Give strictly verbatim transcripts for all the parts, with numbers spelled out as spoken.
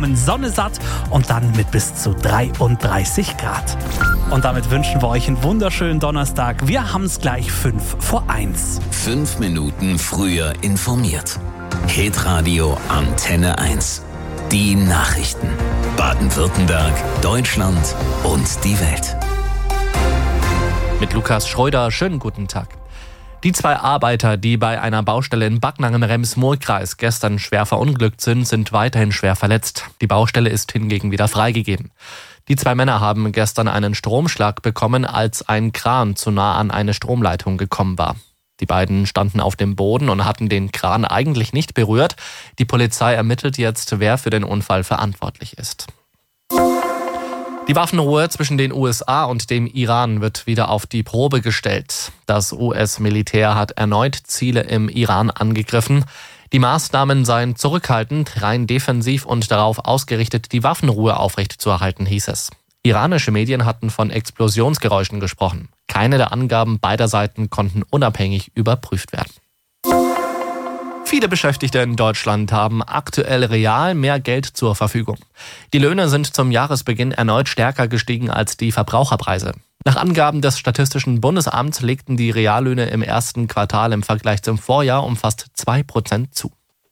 kommen Sonne satt und dann mit bis zu dreiunddreißig Grad. Und damit wünschen wir euch einen wunderschönen Donnerstag. Wir haben es gleich fünf vor eins. Fünf Minuten früher informiert. Hitradio Antenne eins. Die Nachrichten. Baden-Württemberg, Deutschland und die Welt. Mit Lukas Schröder, schönen guten Tag. Die zwei Arbeiter, die bei einer Baustelle in Backnang im Rems-Murr-Kreis gestern schwer verunglückt sind, sind weiterhin schwer verletzt. Die Baustelle ist hingegen wieder freigegeben. Die zwei Männer haben gestern einen Stromschlag bekommen, als ein Kran zu nah an eine Stromleitung gekommen war. Die beiden standen auf dem Boden und hatten den Kran eigentlich nicht berührt. Die Polizei ermittelt jetzt, wer für den Unfall verantwortlich ist. Die Waffenruhe zwischen den U S A und dem Iran wird wieder auf die Probe gestellt. Das U S-Militär hat erneut Ziele im Iran angegriffen. Die Maßnahmen seien zurückhaltend, rein defensiv und darauf ausgerichtet, die Waffenruhe aufrechtzuerhalten, hieß es. Iranische Medien hatten von Explosionsgeräuschen gesprochen. Keine der Angaben beider Seiten konnten unabhängig überprüft werden. Viele Beschäftigte in Deutschland haben aktuell real mehr Geld zur Verfügung. Die Löhne sind zum Jahresbeginn erneut stärker gestiegen als die Verbraucherpreise. Nach Angaben des Statistischen Bundesamts legten die Reallöhne im ersten Quartal im Vergleich zum Vorjahr um fast zwei Prozent zu.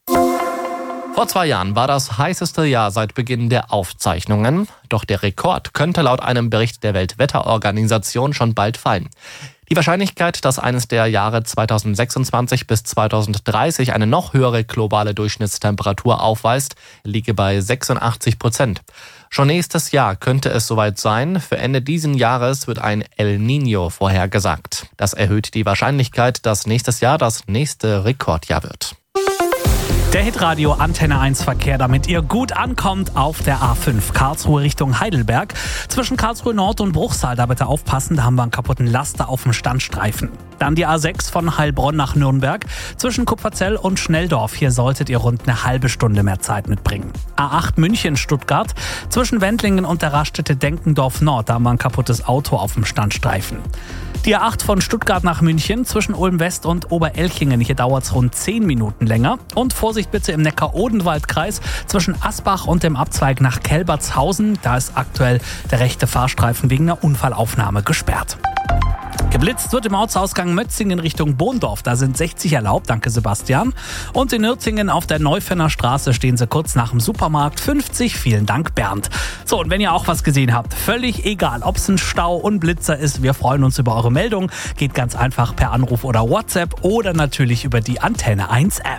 Vor zwei Jahren war das heißeste Jahr seit Beginn der Aufzeichnungen. Doch der Rekord könnte laut einem Bericht der Weltwetterorganisation schon bald fallen. Die Wahrscheinlichkeit, dass eines der Jahre zweitausendsechsundzwanzig bis zweitausenddreißig eine noch höhere globale Durchschnittstemperatur aufweist, liege bei sechsundachtzig Prozent. Schon nächstes Jahr könnte es soweit sein. Für Ende diesen Jahres wird ein El Niño vorhergesagt. Das erhöht die Wahrscheinlichkeit, dass nächstes Jahr das nächste Rekordjahr wird. Der Hitradio Antenne eins Verkehr, damit ihr gut ankommt auf der A fünf Karlsruhe Richtung Heidelberg. Zwischen Karlsruhe Nord und Bruchsal, da bitte aufpassen, da haben wir einen kaputten Laster auf dem Standstreifen. Dann die A sechs von Heilbronn nach Nürnberg. Zwischen Kupferzell und Schnelldorf, hier solltet ihr rund eine halbe Stunde mehr Zeit mitbringen. A acht München-Stuttgart. Zwischen Wendlingen und der Raststätte Denkendorf Nord, da haben wir ein kaputtes Auto auf dem Standstreifen. Die A acht von Stuttgart nach München zwischen Ulm West und Oberelchingen. Hier dauert es rund zehn Minuten länger. Und Vorsicht bitte im Neckar-Odenwald-Kreis zwischen Asbach und dem Abzweig nach Kelbertshausen. Da ist aktuell der rechte Fahrstreifen wegen einer Unfallaufnahme gesperrt. Geblitzt wird im Ortsausgang Mötzingen Richtung Bohndorf. Da sind sechzig erlaubt, danke Sebastian. Und in Nürtingen auf der Neufenner Straße stehen sie kurz nach dem Supermarkt fünfzig. Vielen Dank, Bernd. So, und wenn ihr auch was gesehen habt, völlig egal, ob es ein Stau und Blitzer ist, wir freuen uns über eure Meldung. Geht ganz einfach per Anruf oder WhatsApp oder natürlich über die Antenne eins App.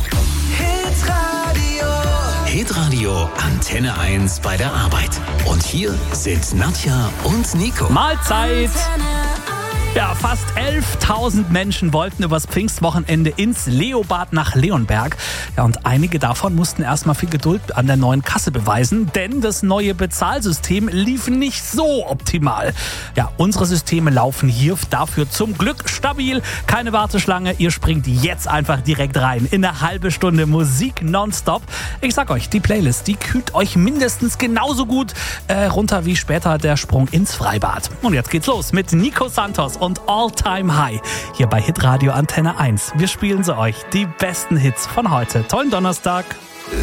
Hitradio. Hitradio Antenne eins bei der Arbeit. Und hier sind Nadja und Nico. Mahlzeit! Ja, fast elftausend Menschen wollten übers Pfingstwochenende ins Leobad nach Leonberg. Ja, und einige davon mussten erstmal viel Geduld an der neuen Kasse beweisen, denn das neue Bezahlsystem lief nicht so optimal. Ja, unsere Systeme laufen hier dafür zum Glück stabil. Keine Warteschlange, ihr springt jetzt einfach direkt rein in eine halbe Stunde Musik nonstop. Ich sag euch, die Playlist, die kühlt euch mindestens genauso gut äh, runter wie später der Sprung ins Freibad. Und jetzt geht's los mit Nico Santos und All Time High hier bei Hitradio Antenne eins. Wir spielen sie euch, die besten Hits von heute. Tollen Donnerstag.